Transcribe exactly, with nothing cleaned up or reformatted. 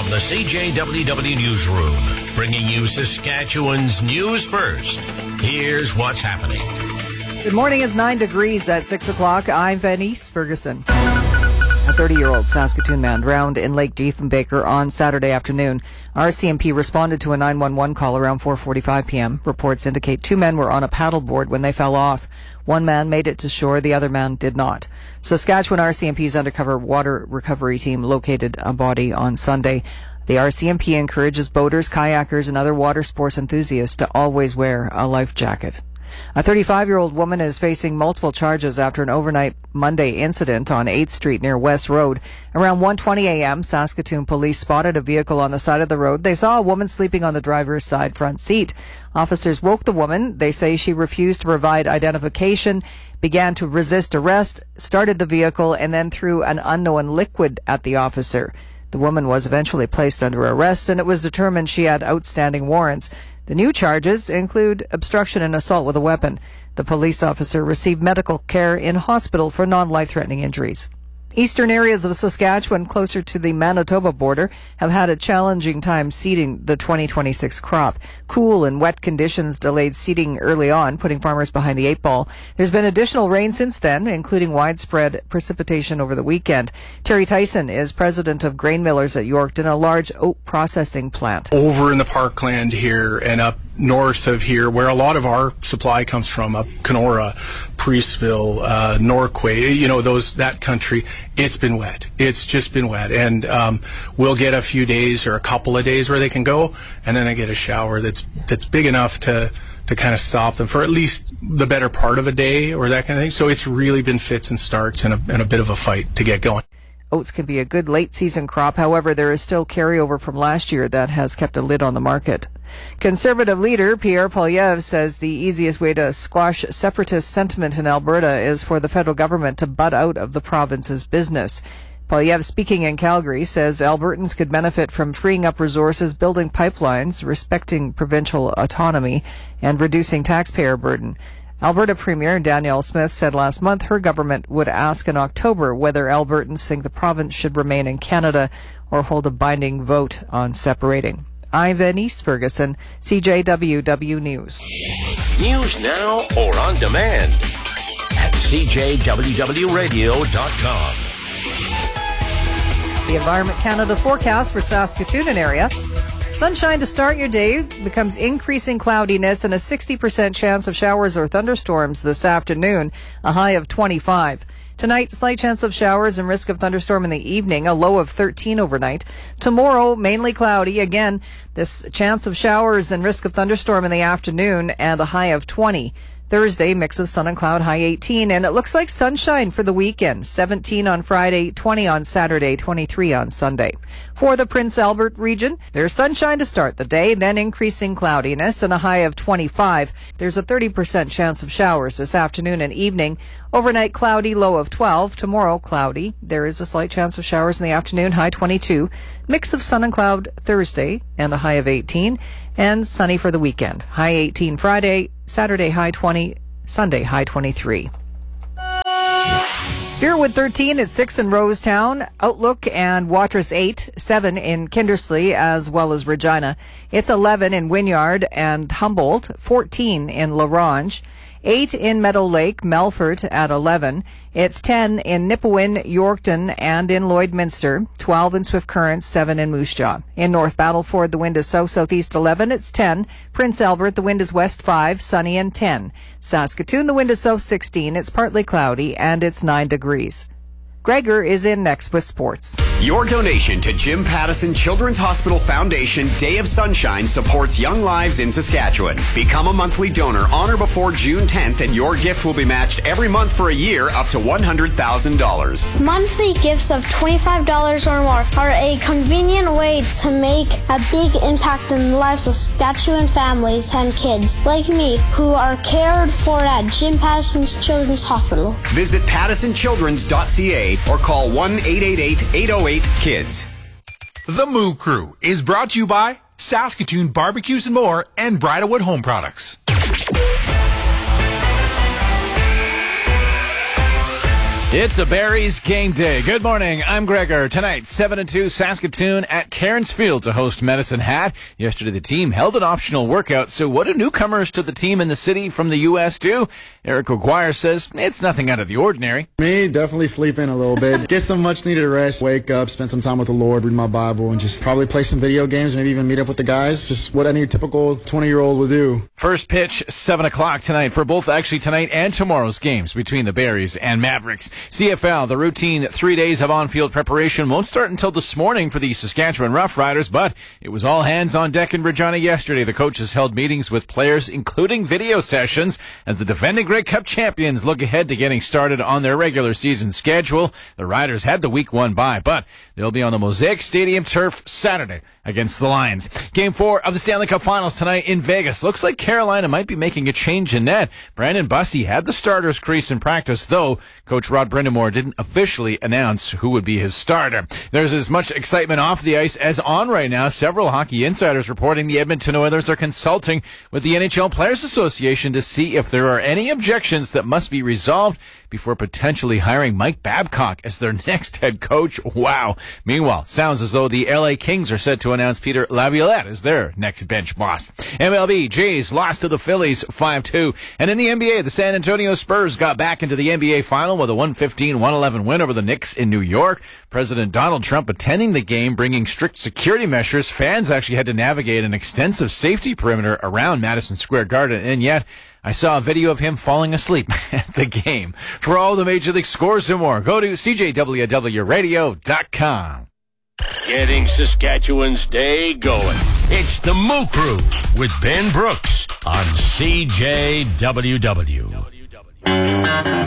From the C J W W Newsroom, bringing you Saskatchewan's news first. Here's what's happening. Good morning. It's nine degrees at six o'clock. I'm Venice Ferguson. A thirty-year-old Saskatoon man drowned in Lake Diefenbaker on Saturday afternoon. R C M P responded to a nine one one call around four forty-five p.m. Reports indicate two men were on a paddleboard when they fell off. One man made it to shore, the other man did not. Saskatchewan R C M P's undercover water recovery team located a body on Sunday. The R C M P encourages boaters, kayakers, and other water sports enthusiasts to always wear a life jacket. A thirty-five-year-old woman is facing multiple charges after an overnight Monday incident on eighth street near West Road. Around one twenty a.m., Saskatoon police spotted a vehicle on the side of the road. They saw a woman sleeping on the driver's side front seat. Officers woke the woman. They say she refused to provide identification, began to resist arrest, started the vehicle, and then threw an unknown liquid at the officer. The woman was eventually placed under arrest, and it was determined she had outstanding warrants. The new charges include obstruction and assault with a weapon. The police officer received medical care in hospital for non-life-threatening injuries. Eastern areas of Saskatchewan, closer to the Manitoba border, have had a challenging time seeding the twenty twenty-six crop. Cool and wet conditions delayed seeding early on, putting farmers behind the eight ball. There's been additional rain since then, including widespread precipitation over the weekend. Terry Tyson is president of Grain Millers at Yorkton, a large oat processing plant. Over in the parkland here and up north of here, where a lot of our supply comes from, up Kenora, Priestville, uh, Norquay, you know, those, that country, it's been wet. It's just been wet. And, um, we'll get a few days or a couple of days where they can go, and then they get a shower that's, that's big enough to, to kind of stop them for at least the better part of a day or that kind of thing. So it's really been fits and starts and a, and a bit of a fight to get going. Oats can be a good late-season crop. However, there is still carryover from last year that has kept a lid on the market. Conservative leader Pierre Poilievre says the easiest way to squash separatist sentiment in Alberta is for the federal government to butt out of the province's business. Poilievre, speaking in Calgary, says Albertans could benefit from freeing up resources, building pipelines, respecting provincial autonomy, and reducing taxpayer burden. Alberta Premier Danielle Smith said last month her government would ask in October whether Albertans think the province should remain in Canada or hold a binding vote on separating. I'm Venice Ferguson, C J W W News. News now or on demand at c j w w radio dot com. The Environment Canada forecast for Saskatoon and area. Sunshine to start your day, becomes increasing cloudiness and a sixty percent chance of showers or thunderstorms this afternoon, a high of twenty-five. Tonight, slight chance of showers and risk of thunderstorm in the evening, a low of thirteen overnight. Tomorrow, mainly cloudy. Again, this chance of showers and risk of thunderstorm in the afternoon and a high of twenty. Thursday, mix of sun and cloud, high eighteen, and it looks like sunshine for the weekend. seventeen on Friday, twenty on Saturday, twenty-three on Sunday. For the Prince Albert region, there's sunshine to start the day, then increasing cloudiness and a high of twenty-five. There's a thirty percent chance of showers this afternoon and evening. Overnight cloudy, low of twelve. Tomorrow, cloudy. There is a slight chance of showers in the afternoon, high twenty-two. Mix of sun and cloud Thursday and a high of eighteen. And sunny for the weekend. High eighteen Friday, Saturday high twenty, Sunday high twenty-three. Spearwood thirteen at six in Rosetown, Outlook and Watrous eight, seven in Kindersley as well as Regina. It's eleven in Wynyard and Humboldt, fourteen in La Ronge, eight in Meadow Lake, Melfort at eleven. It's ten in Nipawin, Yorkton, and in Lloydminster, twelve in Swift Current, seven in Moose Jaw. In North Battleford, the wind is south-southeast eleven, it's ten. Prince Albert, the wind is west five, sunny and ten. Saskatoon, the wind is south sixteen, it's partly cloudy, and it's nine degrees. Gregor is in next with sports. Your donation to Jim Pattison Children's Hospital Foundation Day of Sunshine supports young lives in Saskatchewan. Become a monthly donor on or before June tenth and your gift will be matched every month for a year up to one hundred thousand dollars. Monthly gifts of twenty-five dollars or more are a convenient way to make a big impact in the lives of Saskatchewan families and kids like me who are cared for at Jim Pattison's Children's Hospital. Visit pattison children's dot c a or call one eight eight eight, eight oh eight, KIDS. The Moo Crew is brought to you by Saskatoon Barbecues and More and Bridalwood Home Products. It's a Berries game day. Good morning. I'm Gregor. Tonight, seven and two, Saskatoon at Cairns Field to host Medicine Hat. Yesterday, the team held an optional workout. So what do newcomers to the team in the city from the U S do? Eric O'Guire says it's nothing out of the ordinary. Me, definitely sleep in a little bit. Get some much needed rest. Wake up, spend some time with the Lord, read my Bible, and just probably play some video games, maybe even meet up with the guys. Just what any typical twenty-year-old would do. First pitch, seven o'clock tonight for both actually tonight and tomorrow's games between the Berries and Mavericks. C F L, the routine three days of on-field preparation won't start until this morning for the Saskatchewan Roughriders, but it was all hands on deck in Regina yesterday. The coaches held meetings with players, including video sessions, as the defending Grey Cup champions look ahead to getting started on their regular season schedule. The Riders had the week one bye, but they'll be on the Mosaic Stadium turf Saturday against the Lions. Game four of the Stanley Cup Finals tonight in Vegas. Looks like Carolina might be making a change in net. Brandon Bussey had the starters crease in practice, though Coach Rod Brindamore didn't officially announce who would be his starter. There's as much excitement off the ice as on right now. Several hockey insiders reporting the Edmonton Oilers are consulting with the N H L Players Association to see if there are any objections that must be resolved before potentially hiring Mike Babcock as their next head coach. Wow. Meanwhile, sounds as though the L A Kings are set to announce Peter Laviolette as their next bench boss. M L B, Jays lost to the Phillies five two. And in the N B A, the San Antonio Spurs got back into the N B A final with a one fifteen one eleven win over the Knicks in New York. President Donald Trump attending the game, bringing strict security measures. Fans actually had to navigate an extensive safety perimeter around Madison Square Garden, and yet I saw a video of him falling asleep at the game. For all the Major League scores and more, go to C J W W radio dot com. Getting Saskatchewan's day going. It's the Moo Crew with Ben Brooks on C J W W.